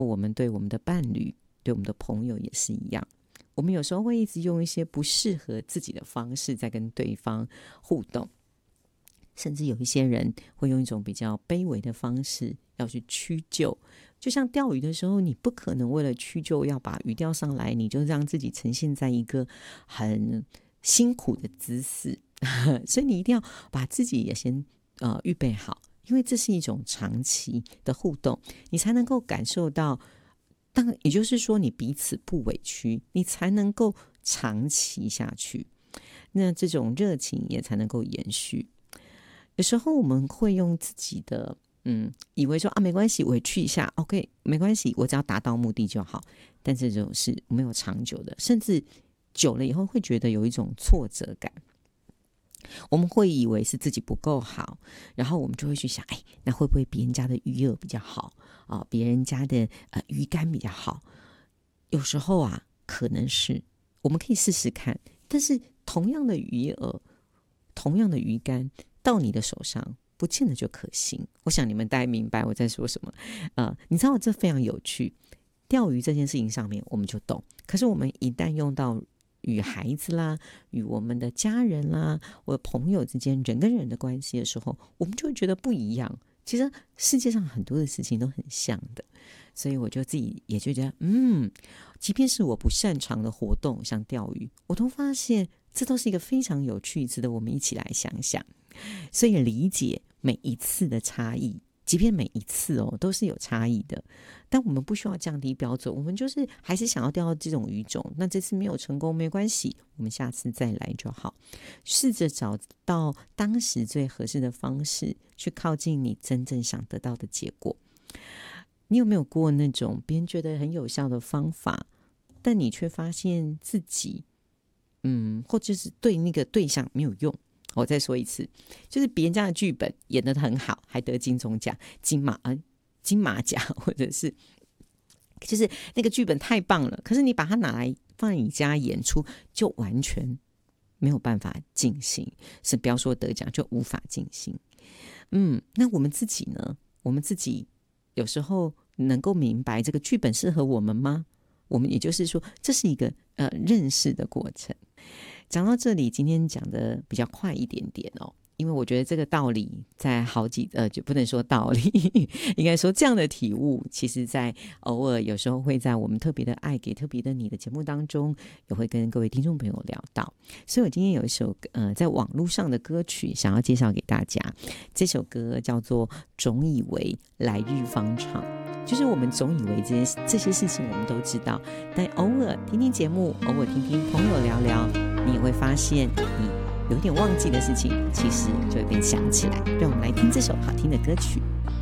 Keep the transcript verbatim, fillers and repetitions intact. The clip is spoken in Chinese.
我们对我们的伴侣，对我们的朋友也是一样。我们有时候会一直用一些不适合自己的方式在跟对方互动，甚至有一些人会用一种比较卑微的方式要去屈就。就像钓鱼的时候，你不可能为了屈就要把鱼钓上来，你就让自己呈现在一个很辛苦的姿势所以你一定要把自己也先呃预备好，因为这是一种长期的互动，你才能够感受到，当也就是说你彼此不委屈，你才能够长期下去，那这种热情也才能够延续。有时候我们会用自己的嗯，以为说啊没关系，委屈一下 OK 没关系，我只要达到目的就好，但这种是没有长久的，甚至久了以后会觉得有一种挫折感。我们会以为是自己不够好，然后我们就会去想，哎，那会不会别人家的鱼饵比较好啊？别人家的呃鱼竿比较好？有时候啊，可能是我们可以试试看，但是同样的鱼饵，同样的鱼竿到你的手上，不见得就可行。我想你们大概明白我在说什么。呃，你知道这非常有趣，钓鱼这件事情上面我们就懂，可是我们一旦用到与孩子啦，与我们的家人啦，或朋友之间人跟人的关系的时候，我们就会觉得不一样。其实世界上很多的事情都很像的，所以我就自己也就觉得，嗯，即便是我不擅长的活动，像钓鱼，我都发现这都是一个非常有趣，值得我们一起来想想。所以理解每一次的差异，即便每一次哦都是有差异的，但我们不需要降低标准，我们就是还是想要钓到这种鱼种，那这次没有成功没关系，我们下次再来就好，试着找到当时最合适的方式去靠近你真正想得到的结果。你有没有过那种别人觉得很有效的方法，但你却发现自己嗯，或者是对那个对象没有用？我再说一次，就是别人家的剧本演得很好，还得金钟奖、金马、呃、金马奖，或者是就是那个剧本太棒了，可是你把它拿来放在你家演出，就完全没有办法进行，是不要说得奖，就无法进行。嗯，那我们自己呢？我们自己有时候能够明白这个剧本适合我们吗？我们也就是说，这是一个呃认识的过程。讲到这里，今天讲的比较快一点点哦，因为我觉得这个道理在好几呃，就不能说道理，应该说这样的体悟，其实在偶尔有时候会在我们特别的爱给特别的你的节目当中，也会跟各位听众朋友聊到。所以我今天有一首呃在网络上的歌曲想要介绍给大家，这首歌叫做《总以为来日方长》。就是我们总以为这些这些事情我们都知道，但偶尔听听节目，偶尔听听朋友聊聊，你也会发现你有点忘记的事情，其实就会被想起来。让我们来听这首好听的歌曲。